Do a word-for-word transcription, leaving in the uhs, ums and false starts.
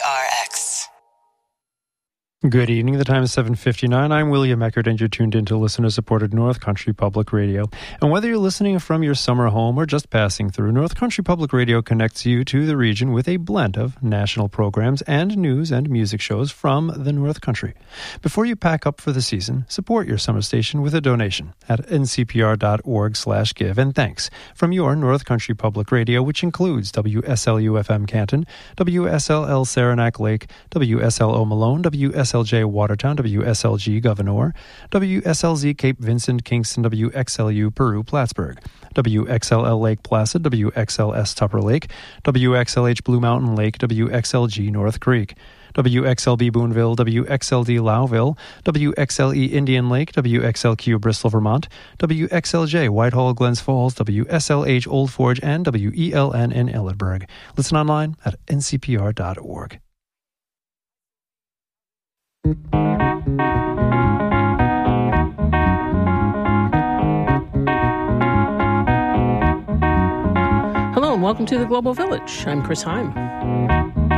R X. Good evening. The time is seven fifty-nine. I'm William Eckert, and you're tuned into listener-supported North Country Public Radio. And whether you're listening from your summer home or just passing through, North Country Public Radio connects you to the region with a blend of national programs and news and music shows from the North Country. Before you pack up for the season, support your summer station with a donation at ncpr.org slash give. And thanks from your North Country Public Radio, which includes W S L U F M Canton, W S L L Saranac Lake, W S L O Malone, W S L J Watertown, W S L G Governor, W S L Z Cape Vincent, Kingston, W X L U Peru, Plattsburgh, W X L L Lake Placid, W X L S Tupper Lake, W X L H Blue Mountain Lake, W X L G North Creek, W X L B Boonville, W X L D Lowville, W X L E Indian Lake, W X L Q Bristol, Vermont, W X L J Whitehall, Glens Falls, W S L H Old Forge, and W E L N in Ellenburg. Listen online at N C P R dot org. Hello and welcome to the Global Village. I'm Chris Heim.